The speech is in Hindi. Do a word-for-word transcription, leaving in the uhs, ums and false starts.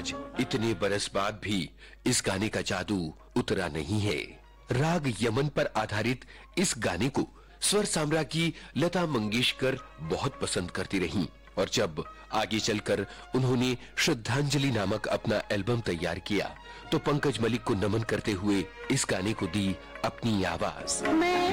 आज इतने बरस बाद भी इस गाने का जादू उतरा नहीं है। राग यमन पर आधारित इस गाने को स्वर साम्राज्य की लता मंगेशकर बहुत पसंद करती रहीं और जब आगे चलकर उन्होंने श्रद्धांजलि नामक अपना एल्बम तैयार किया तो पंकज मलिक को नमन करते हुए इस गाने को दी अपनी आवाज।